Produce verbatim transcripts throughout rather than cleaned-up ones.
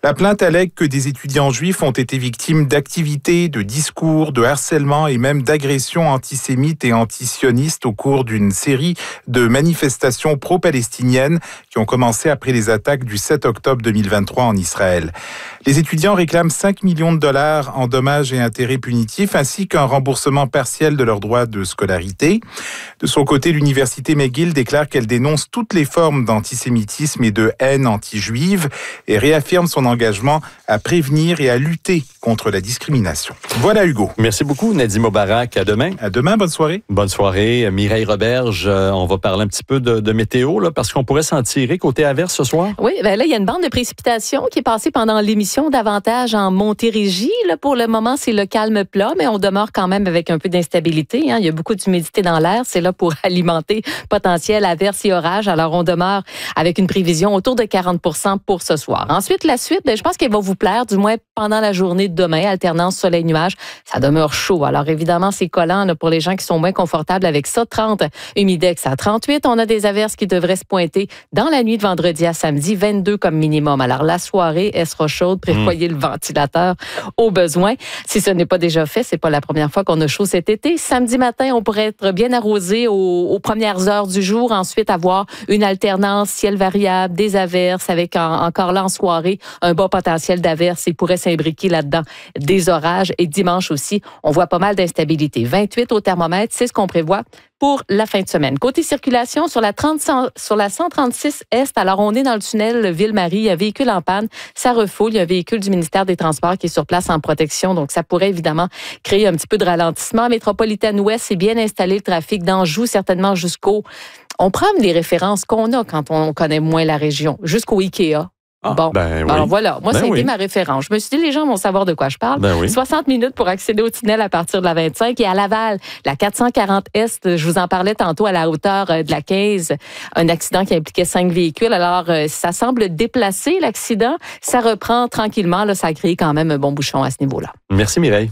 La plainte allègue que des étudiants juifs ont été victimes d'activités, de discours, de harcèlement et même d'agressions antisémites et antisionistes au cours d'une série de manifestations pro-palestiniennes qui ont commencé après les attaques du sept octobre deux mille vingt-trois en Israël. Les étudiants réclament cinq millions de dollars en dommages et intérêts punitifs ainsi qu'un remboursement partiel de leurs droits de scolarité. De son côté, l'université McGill déclare qu'elle dénonce toutes les formes d'antisémitisme et de haine anti-juive et réaffirme son engagement à prévenir et à lutter contre la discrimination. Voilà Hugo. Merci beaucoup Nadim Obarak. À demain. À demain, bonne soirée. Bonne soirée. Mireille Roberge, euh, on va parler un petit peu de, de météo là, parce qu'on pourrait s'en tirer côté averse ce soir. Oui, ben là, il y a une bande de précipitations qui est passée pendant l'émission davantage en Montérégie. Là, pour le moment, c'est le calme plat, mais on demeure quand même avec un peu d'instabilité. Hein. Il y a beaucoup d'humidité dans l'air. C'est là pour alimenter potentiel averses et orages. Alors, on demeure avec une prévision autour de quarante pour cent pour ce soir. Ensuite, la suite, ben, je pense qu'elle va vous plaire, du moins pendant la journée de demain, alternance soleil-nuage. Ça demeure chaud. Alors, évidemment, c'est collant là, pour les gens qui sont moins confortables avec ça. trente, humidex à trente-huit. On a des averses qui devraient se pointer dans la nuit de vendredi à samedi, vingt-deux comme minimum. Alors, la soirée, elle sera chaude. Prévoyez mmh. le ventilateur au besoin. Si ce n'est pas déjà fait, c'est pas la première fois qu'on a chaud cet été. Samedi matin, on pourrait être bien arrosé aux, aux premières heures du jour. Ensuite, avoir une alternance ciel variable, des averses avec en, encore là en soirée un bas potentiel d'averses. Il pourrait s'imbriquer là-dedans des orages. Et dimanche aussi, on voit pas mal d'instabilité. vingt-huit au thermomètre, c'est ce qu'on prévoit pour la fin de semaine. Côté circulation, sur la, trente, sur la cent trente-six Est, alors on est dans le tunnel Ville-Marie, il y a un véhicule en panne, ça refoule, il y a un véhicule du ministère des Transports qui est sur place en protection, donc ça pourrait évidemment créer un petit peu de ralentissement. Métropolitaine Ouest, c'est bien installé le trafic d'Anjou, certainement jusqu'au... On prend les références qu'on a quand on connaît moins la région, jusqu'au Ikea. Ah, bon, ben oui. alors voilà, moi, ben ça a oui. été ma référence. Je me suis dit, les gens vont savoir de quoi je parle. Ben oui. soixante minutes pour accéder au tunnel à partir de la vingt-cinq. Et à Laval, la quatre cent quarante Est, je vous en parlais tantôt à la hauteur de la quinze, un accident qui impliquait cinq véhicules. Alors, ça semble déplacé, l'accident. Ça reprend tranquillement. Là, ça a créé quand même un bon bouchon à ce niveau-là. Merci Mireille.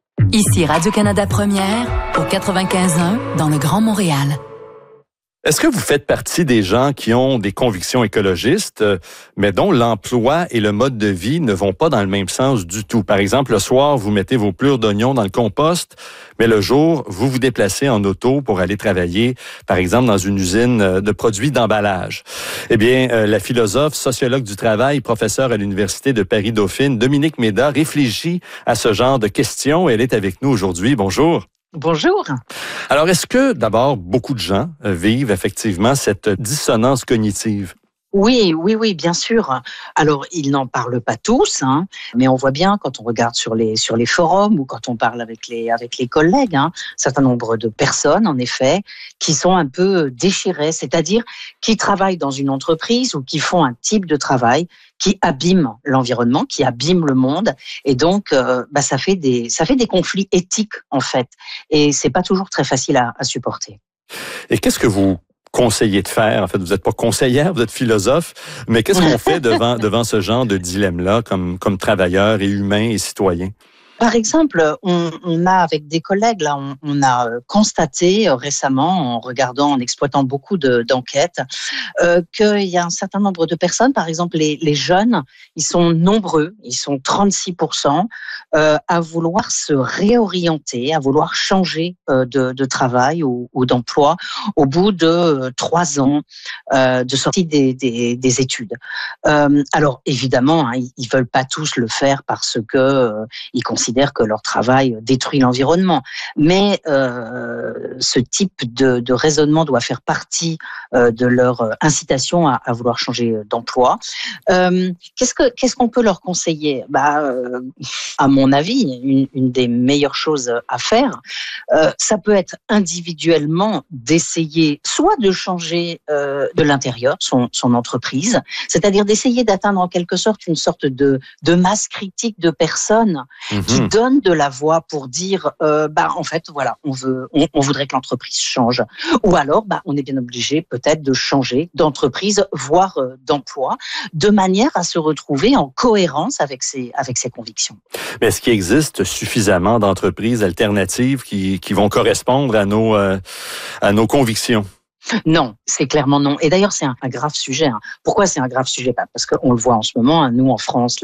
Ici Radio-Canada Première, au quatre-vingt-quinze un, dans le Grand Montréal. Est-ce que vous faites partie des gens qui ont des convictions écologistes, mais dont l'emploi et le mode de vie ne vont pas dans le même sens du tout? Par exemple, le soir, vous mettez vos plures d'oignons dans le compost, mais le jour, vous vous déplacez en auto pour aller travailler, par exemple, dans une usine de produits d'emballage. Eh bien, la philosophe, sociologue du travail, professeure à l'Université de Paris-Dauphine, Dominique Méda, réfléchit à ce genre de questions. Elle est avec nous aujourd'hui. Bonjour. Bonjour. Alors, est-ce que, d'abord, beaucoup de gens vivent effectivement cette dissonance cognitive? Oui, oui, oui, bien sûr. Alors, ils n'en parlent pas tous, hein, mais on voit bien quand on regarde sur les sur les forums ou quand on parle avec les avec les collègues, hein, un certain nombre de personnes, en effet, qui sont un peu déchirées, c'est-à-dire qui travaillent dans une entreprise ou qui font un type de travail qui abîme l'environnement, qui abîme le monde, et donc euh, bah, ça fait des ça fait des conflits éthiques en fait, et c'est pas toujours très facile à, à supporter. Et qu'est-ce que vous conseillez de faire? En fait, vous n'êtes pas conseillère, vous êtes philosophe, mais qu'est-ce qu'on fait devant devant ce genre de dilemme-là, comme comme travailleurs et humains et citoyens? Par exemple, on, on a avec des collègues, là, on, on a constaté récemment, en regardant, en exploitant beaucoup de, d'enquêtes, euh, qu'il y a un certain nombre de personnes, par exemple les, les jeunes, ils sont nombreux, ils sont trente-six pour cent, euh, à vouloir se réorienter, à vouloir changer euh, de, de travail ou, ou d'emploi au bout de euh, trois ans euh, de sortie des, des, des études. Euh, alors évidemment, hein, ils, ils veulent pas tous le faire parce que euh, ils considèrent que leur travail détruit l'environnement. Mais euh, ce type de, de raisonnement doit faire partie euh, de leur incitation à, à vouloir changer d'emploi. Euh, qu'est-ce que qu'est-ce qu'on peut leur conseiller? Bah, euh, à mon avis, une, une des meilleures choses à faire, euh, ça peut être individuellement d'essayer soit de changer euh, de l'intérieur son, son entreprise, c'est-à-dire d'essayer d'atteindre en quelque sorte une sorte de, de masse critique de personnes mmh. qui donnent de la voix pour dire euh, bah en fait voilà on veut on, on voudrait que l'entreprise change, ou alors bah on est bien obligé peut-être de changer d'entreprise voire euh, d'emploi, de manière à se retrouver en cohérence avec ses avec ses convictions. Mais est-ce qu'il existe suffisamment d'entreprises alternatives qui qui vont correspondre à nos euh, à nos convictions? Non, c'est clairement non. Et d'ailleurs, c'est un, un grave sujet. Hein. Pourquoi c'est un grave sujet? Parce qu'on le voit en ce moment, hein, nous en France,